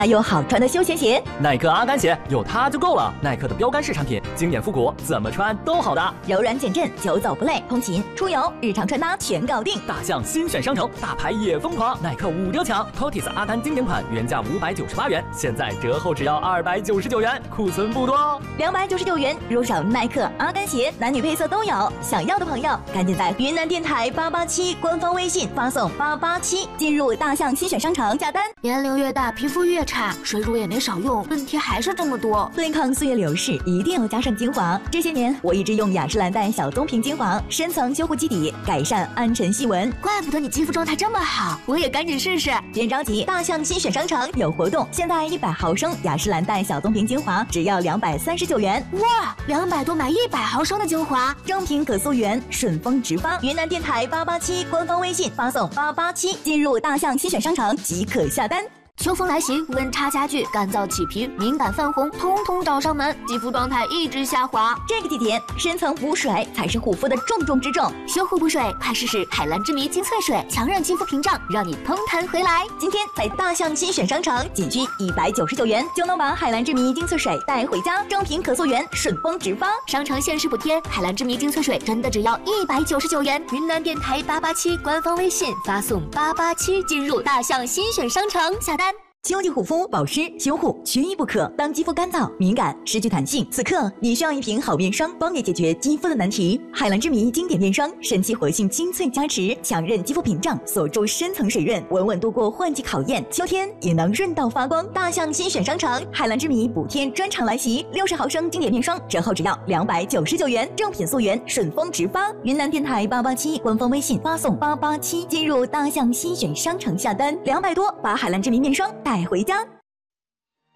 还有好穿的休闲鞋， 耐克阿甘鞋有它就够了。耐克的标杆式产品，经典复古，怎么穿都好搭， 柔软减震，久走不累，通勤、出游、日常穿搭全搞定。 大象新选商城，大牌也疯狂，耐克5折抢 ，Cotis 阿甘经典款原价598元，现在折后只要299元，库存不多哦。 299元入手耐克阿甘鞋，男女配色都有。想要的朋友，赶紧在云南电台887官方微信发送887，进入大象新选商城下单。 年龄越大，皮肤越差，水乳也没少用，问题还是这么多。 对抗岁月流逝，一定要加上精华。这些年我一直用雅诗兰黛小棕瓶精华，深层修护基底，改善暗沉细纹。 怪不得你肌肤状态这么好，我也赶紧试试。 别着急，大象新选商城有活动，现在100毫升雅诗兰黛小棕瓶精华只要239元。 哇，200多买100毫升的精华， 正品可溯源，顺丰直发。云南电台887官方微信发送887，进入大象新选商城即可下单。 秋风来袭，温差加剧，干燥起皮，敏感泛红，通通找上门，肌肤状态一直下滑。 这个季节，深层补水才是护肤的重中之重。 修护补水，快试试海蓝之谜精粹水，强韧肌肤屏障，让你通弹回来。 今天在大象新选商城，仅需199元就能把海蓝之谜精粹水带回家，正品可溯源，顺丰直发。 商城限时补贴，海蓝之谜精粹水真的只要199元。云南电台887官方微信发送887，进入大象新选商城下单。 秋季护肤保湿修护缺一不可。当肌肤干燥、敏感、失去弹性，此刻你需要一瓶好面霜，帮你解决肌肤的难题。海蓝之谜经典面霜，神奇活性精粹加持，强韧肌肤屏障，锁住深层水润，稳稳度过换季考验。秋天也能润到发光。大象新选商城，海蓝之谜补贴专场来袭，60毫升经典面霜折后只要299元，正品溯源，顺丰直发。云南电台887官方微信发送887，进入大象新选商城下单，200多把海蓝之谜面霜带回家。